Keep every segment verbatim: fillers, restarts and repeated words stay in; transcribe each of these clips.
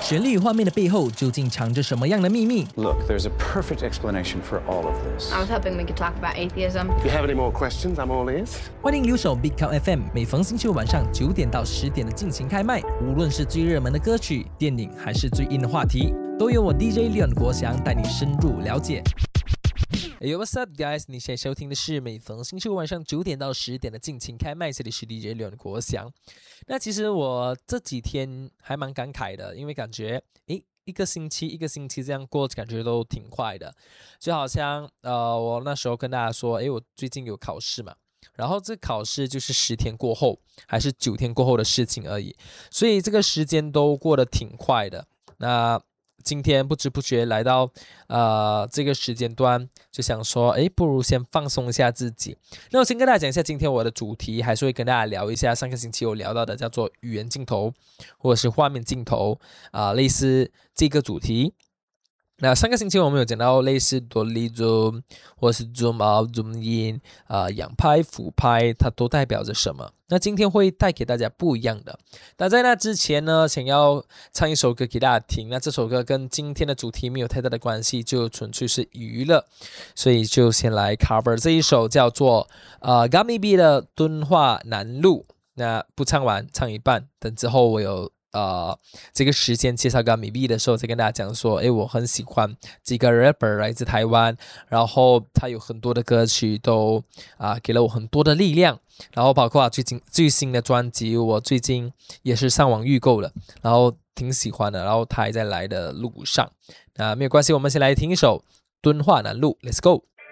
旋律画面的背后究竟藏着什么样的秘密？ Look, there's a perfect explanation for all of this. I was hoping we could talk about atheism. If you have any more questions, I'm all ears. 欢迎留守 Big Count F M， 每逢星期五晚上九点到十点的尽情开麦，无论是最热门的歌曲、电影，还是最硬的话题，都由我 D J Leon 国祥带你深入了解。Hey, what's up, guys？ 你现在收听的是每逢星期五晚上九点到十点的尽情开麦，这里是 D J Leon 国祥。那其实我这几天还蛮感慨的，因为感觉诶一个星期一个星期这样过，感觉都挺快的。就好像呃，我那时候跟大家说，诶，我最近有考试嘛，然后这考试就是十天过后还是九天过后的事情而已，所以这个时间都过得挺快的。那今天不知不觉来到呃这个时间段，就想说，诶，不如先放松一下自己。那我先跟大家讲一下今天我的主题，还是会跟大家聊一下上个星期有聊到的叫做语言镜头或者是画面镜头啊、呃，类似这个主题。那上个星期我们有讲到类似多利 zoom 或是 zoom out zoom in 啊、呃，仰拍俯拍它都代表着什么。那今天会带给大家不一样的。那在那之前呢，想要唱一首歌给大家听。那这首歌跟今天的主题没有太大的关系，就纯粹是娱乐，所以就先来 cover 这一首叫做呃 Gummy B 的敦化南路。那不唱完，唱一半，等之后我有呃，这个时间介绍 Gummy B 的时候，再跟大家讲说，诶，我很喜欢这个 rapper 来自台湾，然后他有很多的歌曲都啊、呃、给了我很多的力量，然后包括最近最新的专辑，我最近也是上网预购了，然后挺喜欢的，然后他还在来的路上，那没有关系，我们先来听一首敦化南路 ，Let's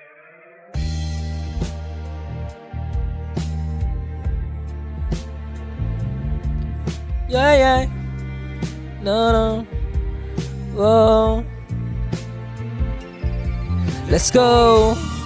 go。Yeah, yeah, no, no, whoa. Let's go.